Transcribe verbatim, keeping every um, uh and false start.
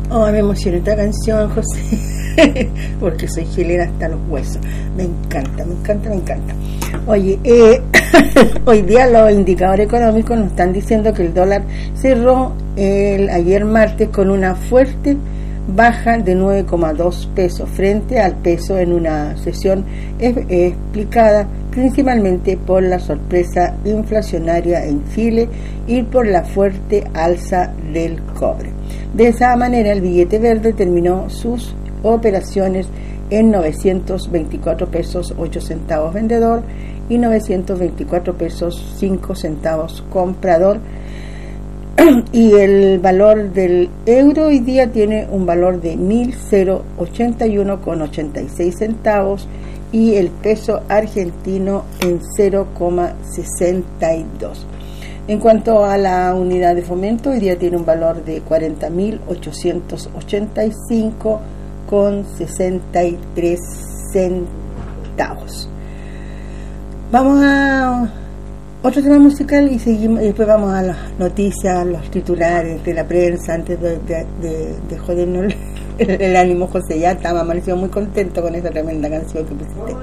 Oh, me emociona esta canción, José, porque soy chilena hasta los huesos. Me encanta, me encanta, me encanta. Oye, eh, hoy día los indicadores económicos nos están diciendo que el dólar cerró el ayer martes con una fuerte baja de nueve coma dos pesos frente al peso en una sesión es, explicada principalmente por la sorpresa inflacionaria en Chile y por la fuerte alza del cobre. De esa manera, el billete verde terminó sus operaciones en novecientos veinticuatro pesos ocho centavos vendedor y novecientos veinticuatro pesos cinco centavos comprador. Y el valor del euro hoy día tiene un valor de mil ochenta y uno con ochenta y seis centavos y el peso argentino en cero coma sesenta y dos. En cuanto a la unidad de fomento, hoy día tiene un valor de cuarenta mil ochocientos ochenta y cinco con sesenta y tres centavos. Vamos a otro tema musical y seguimos, y después vamos a las noticias, los titulares de la prensa, antes de, de, de, de jodernos el, el ánimo. José ya estaba amanecido muy contento con esa tremenda canción que pusiste.